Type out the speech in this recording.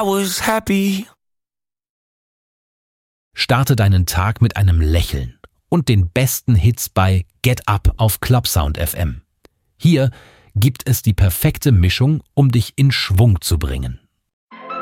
I was happy. Starte deinen Tag mit einem Lächeln und den besten Hits bei Get Up auf Clubsound FM. Hier gibt es die perfekte Mischung, um dich in Schwung zu bringen.